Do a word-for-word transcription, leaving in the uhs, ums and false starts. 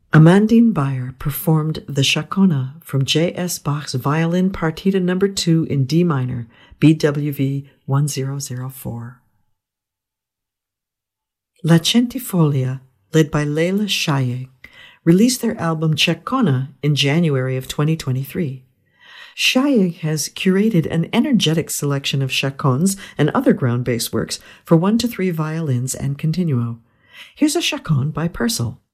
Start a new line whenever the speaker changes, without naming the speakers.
Amandine Bayer performed the Chaconne from J S Bach's Violin Partita number two in D minor, B W V one zero zero four. La Centifolia, led by Leila Shayek, released their album Chaconne in January of twenty twenty-three. Shayek has curated an energetic selection of chaconnes and other ground bass works for one to three violins and continuo. Here's a chaconne by Purcell.